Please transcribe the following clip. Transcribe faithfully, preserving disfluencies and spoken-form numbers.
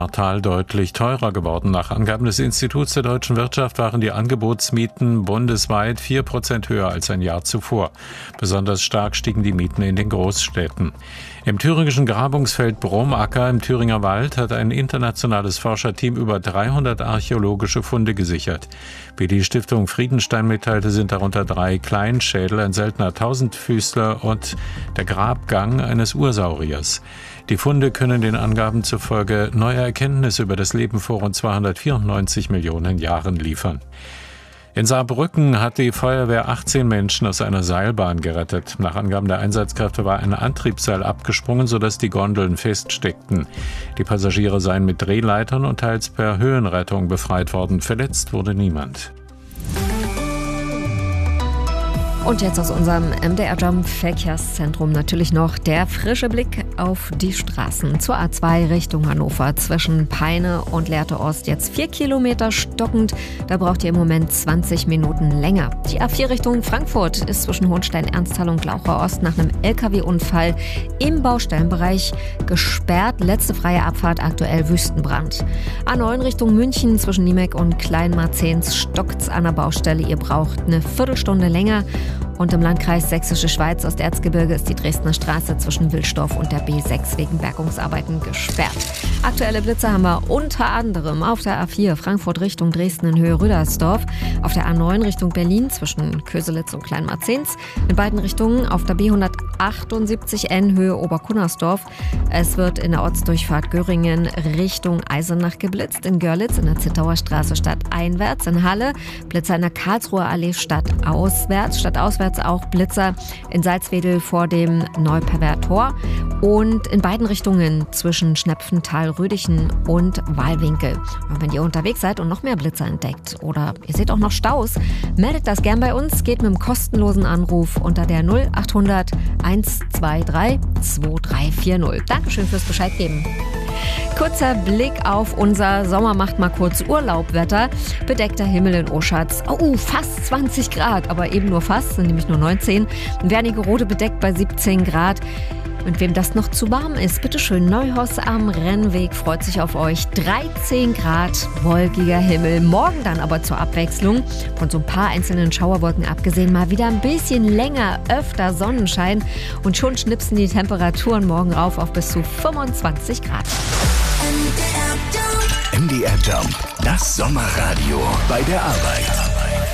Quartal deutlich teurer geworden. Nach Angaben des Instituts der deutschen Wirtschaft waren die Angebotsmieten bundesweit vier Prozent höher als ein Jahr zuvor. Besonders stark stiegen die Mieten in den Großstädten. Im thüringischen Grabungsfeld Bromacker im Thüringer Wald hat ein internationales Forscherteam über dreihundert archäologische Funde gesichert. Wie die Stiftung Friedenstein mitteilte, sind darunter drei Kleinschädel, ein seltener Tausendfüßler und der Grabgang eines Ursauriers. Die Funde können den Angaben zufolge neue Erkenntnisse über das Leben vor rund zweihundertvierundneunzig Millionen Jahren liefern. In Saarbrücken hat die Feuerwehr achtzehn Menschen aus einer Seilbahn gerettet. Nach Angaben der Einsatzkräfte war ein Antriebsseil abgesprungen, sodass die Gondeln feststeckten. Die Passagiere seien mit Drehleitern und teils per Höhenrettung befreit worden. Verletzt wurde niemand. Und jetzt aus unserem M D R-Jump Verkehrszentrum natürlich noch der frische Blick auf die Straßen. Zur A zwei Richtung Hannover zwischen Peine und Lehrte Ost jetzt vier Kilometer stockend. Da braucht ihr im Moment zwanzig Minuten länger. Die A vier Richtung Frankfurt ist zwischen Hohenstein, Ernsthal und Glaucher Ost nach einem L K W-Unfall im Baustellenbereich gesperrt. Letzte freie Abfahrt aktuell Wüstenbrand. A neun Richtung München zwischen Niemek und Kleinmarzens stockt's an der Baustelle. Ihr braucht eine Viertelstunde länger. Und im Landkreis Sächsische Schweiz Osterzgebirge ist die Dresdner Straße zwischen Wilsdorf und der B sechs wegen Bergungsarbeiten gesperrt. Aktuelle Blitze haben wir unter anderem auf der A vier Frankfurt Richtung Dresden in Höhe Rüdersdorf, auf der A neun Richtung Berlin zwischen Köselitz und Kleinmarzens, in beiden Richtungen auf der B hundertachtundsiebzig N Höhe Oberkunnersdorf. Es wird in der Ortsdurchfahrt Göringen Richtung Eisenach geblitzt, in Görlitz in der Zittauer Straße stadteinwärts, in Halle Blitzer in der Karlsruher Allee stadtauswärts, stadtauswärts auch Blitzer in Salzwedel vor dem Neuperver Tor und in beiden Richtungen zwischen Schnepfenthal, Rödichen und Wahlwinkel. Und wenn ihr unterwegs seid und noch mehr Blitzer entdeckt oder ihr seht auch noch Staus, meldet das gern bei uns, geht mit einem kostenlosen Anruf unter der null achthundert hundertzweiundzwanzig zweiunddreißig vierzig. Dankeschön fürs Bescheid geben. Kurzer Blick auf unser Sommer macht mal kurz Urlaubwetter. Bedeckter Himmel in Oschatz. Oh, fast zwanzig Grad, aber eben nur fast, sind nämlich nur neunzehn. Wernigerode bedeckt bei siebzehn Grad. Und wem das noch zu warm ist, bitteschön, Neuhaus am Rennweg freut sich auf euch. dreizehn Grad, wolkiger Himmel. Morgen dann aber zur Abwechslung, von so ein paar einzelnen Schauerwolken abgesehen, mal wieder ein bisschen länger, öfter Sonnenschein. Und schon schnipsen die Temperaturen morgen rauf auf bis zu fünfundzwanzig Grad. M D R Jump, das Sommerradio bei der Arbeit.